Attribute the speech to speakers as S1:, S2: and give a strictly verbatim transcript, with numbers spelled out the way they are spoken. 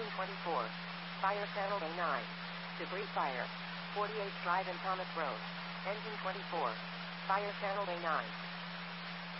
S1: Engine twenty-four. Fire channel A nine. Debris fire. forty-eighth Drive and Thomas Road. Engine twenty-four. Fire channel A nine.